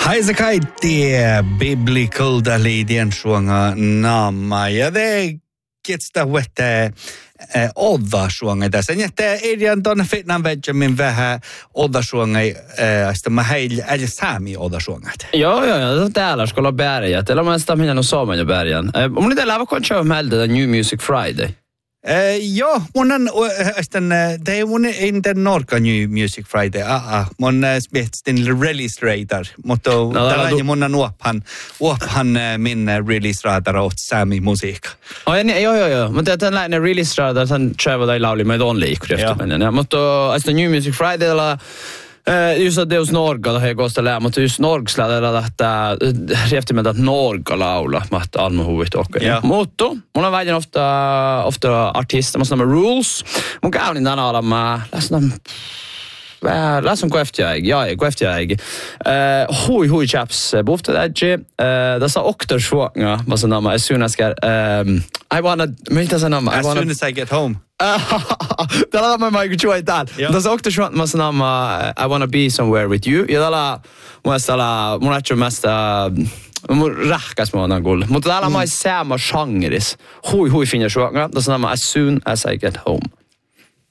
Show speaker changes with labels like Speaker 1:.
Speaker 1: Haisa kaikki biblical liidien suonga naama ja te ketstä huette odda suonga tässä. Ja te idean tuonne Fitnan Benjamin vähän odda suonga asta mä heillä eli saami odda suonga.
Speaker 2: Joo, täällä skulle berget. Eller man står minne sommar i bergen. Om ni där var kanske om helden New Music Friday.
Speaker 1: Joo, mun on det är mun inte Norka New Music Friday. Mun spetstin release radar. Mutta tällä mun on uophan min release radar åt Sami musik.
Speaker 2: Joo. Mutta tällainen release radar sen trävar lauli med on liikkuudesta. Mutta asta New Music Friday la just att Deus Norga har gått att lära mutta just Norgslädellä että rieftimet att Norga laula mat almuhuvit och. Mutta mun on väiden ofta artister måste med rules. Mun käyn tänä alama läsnä koeftiäig. Hui chaps bofta edge. Dessa oktor svånga vad så namn as soon as I wanna mitä se namn
Speaker 1: as soon as I get home.
Speaker 2: Tällä mä Michael Joy täällä. Tässä oktor svånga så namn I wanna be somewhere with you. Ja tällä mun ätsä mästä mun rahkas mä oon kuulla. Mutta täällä mä sama genres. Hui finna svånga. Dessa namn as soon as I get home.